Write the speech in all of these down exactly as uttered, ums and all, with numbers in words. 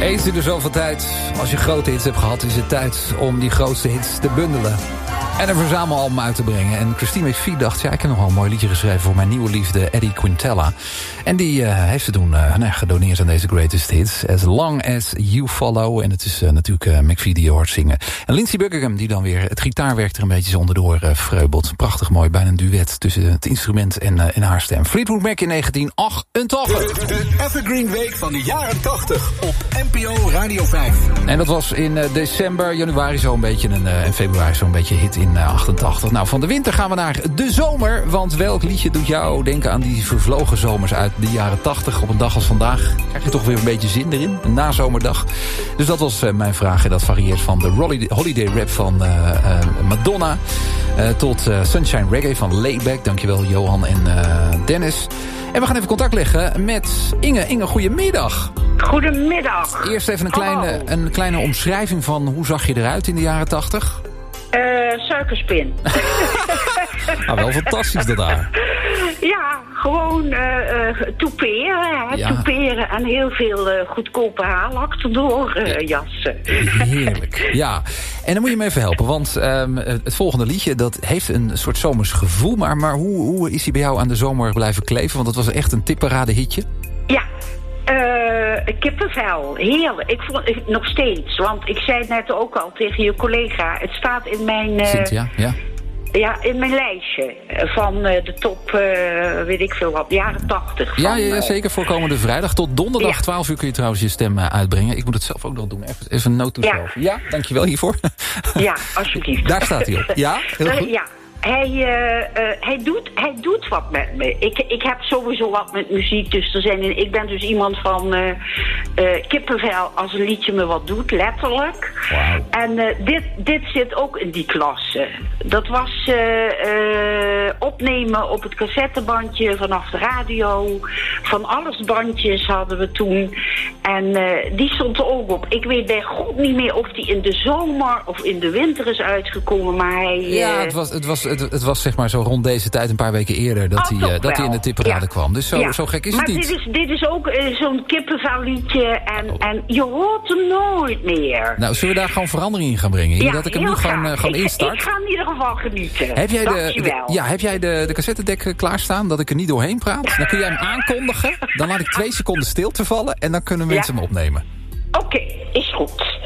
Eens in de zoveel tijd, als je grote hits hebt gehad, is het tijd om die grootste hits te bundelen. En een verzamelalbum uit te brengen. En Christine McVie dacht, ja, ik heb nog wel een mooi liedje geschreven voor mijn nieuwe liefde, Eddie Quintella. En die uh, heeft ze toen uh, nou, gedoneerd aan deze greatest hits. As Long As You Follow. En het is uh, natuurlijk uh, McVie die je hoort zingen. En Lindsey Buckingham die dan weer het gitaarwerk er een beetje onderdoor uh, vreubelt. Prachtig mooi, bijna een duet tussen het instrument en, uh, en haar stem. Fleetwood Mac in negentien achtentachtig. De, de Evergreen Week van de jaren tachtig op N P O Radio vijf. En dat was in uh, december, januari zo'n beetje een, uh, en februari zo'n beetje hit in uh, achtentachtig. Nou, van de winter gaan we naar de zomer. Want welk liedje doet jou denken aan die vervlogen zomers uit de jaren tachtig? Op een dag als vandaag krijg je toch weer een beetje zin erin. Een nazomerdag. Dus dat was uh, mijn vraag. En dat varieert van de holiday rap van uh, uh, Madonna uh, tot uh, Sunshine Reggae van Layback. Dankjewel Johan en uh, Dennis. En we gaan even contact leggen met Inge. Inge, goedemiddag. Goedemiddag. Eerst even een kleine, een kleine omschrijving van hoe zag je eruit in de jaren tachtig? Uh, suikerspin. Nou, wel fantastisch dat daar. Ja, gewoon uh, uh, touperen. Hè? Ja. Touperen en heel veel uh, goedkope haarlak erdoor uh, jassen. Heerlijk. Ja, en dan moet je me even helpen. Want um, het volgende liedje, dat heeft een soort zomers gevoel. Maar, maar hoe, hoe is hij bij jou aan de zomer blijven kleven? Want dat was echt een tipparade hitje. Ja. Uh, kippenvel, heerlijk. Ik vond ik, nog steeds, want ik zei het net ook al tegen je collega. Het staat in mijn... Uh, Cynthia, ja. Ja, in mijn lijstje van uh, de top, uh, weet ik veel wat, jaren tachtig. Ja, ja, ja, zeker voor komende vrijdag. Tot donderdag ja. twaalf uur kun je trouwens je stem uh, uitbrengen. Ik moet het zelf ook nog doen. Even, even een noot toeschrijven. Ja. ja, dankjewel hiervoor. Ja, alsjeblieft. Daar staat hij op. Ja, heel goed. Uh, ja. Hij, uh, uh, hij, doet, hij doet wat met me. Ik, ik heb sowieso wat met muziek. Dus er zijn, ik ben dus iemand van uh, uh, kippenvel als een liedje me wat doet, letterlijk. Wow. En uh, dit, dit zit ook in die klasse. Dat was uh, uh, opnemen op het cassettebandje vanaf de radio. Van alles bandjes hadden we toen. En uh, die stond er ook op. Ik weet bij God niet meer of die in de zomer of in de winter is uitgekomen. Maar hij... Uh, ja, het was... Het was Het, het was zeg maar zo rond deze tijd, een paar weken eerder, dat hij uh, dat hij in de tipparade ja. kwam. Dus zo, ja. zo gek is maar het niet. Maar dit is, dit is ook uh, zo'n kippenvelliedje en, oh. en je hoort hem nooit meer. Nou, zullen we daar gewoon verandering in gaan brengen? Ja, dat ik hem nu gewoon, uh, gewoon ik, instart? Ik ga in ieder geval genieten. Heb jij de, de, ja, heb jij de, de cassettedek klaarstaan, dat ik er niet doorheen praat? Dan kun jij hem aankondigen, dan laat ik twee seconden stilte vallen en dan kunnen mensen ja. hem opnemen. Oké, okay, is goed.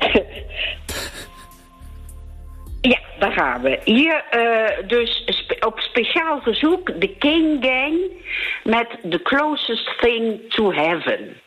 Ja, daar gaan we. Hier uh, dus spe- op speciaal verzoek de King Gang met The Closest Thing to Heaven.